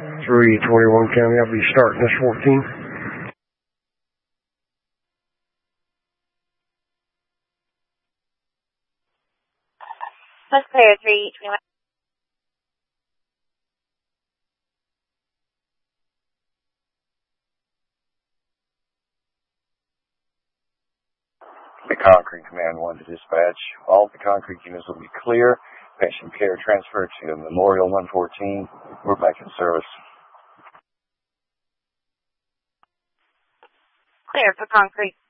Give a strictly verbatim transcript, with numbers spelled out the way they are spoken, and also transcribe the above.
three twenty-one County, I'll be starting this fourteen. Plus clear, three twenty-one. The Concrete Command one to dispatch. All the concrete units will be clear. Patient care transferred to Memorial one fourteen. We're back in service. Clear for Concrete.